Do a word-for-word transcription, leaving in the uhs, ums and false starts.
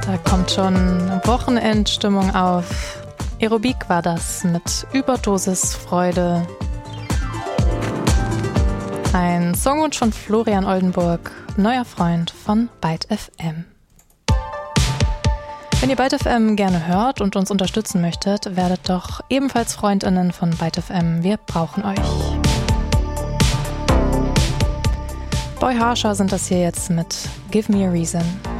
Da kommt schon Wochenendstimmung auf. Aerobik war das mit Überdosis Freude. Ein Songwunsch von Florian Oldenburg, neuer Freund von Byte F M. Wenn ihr Byte F M gerne hört und uns unterstützen möchtet, werdet doch ebenfalls FreundInnen von Byte F M. Wir brauchen euch. Boy Harsher sind das hier jetzt mit Give Me a Reason.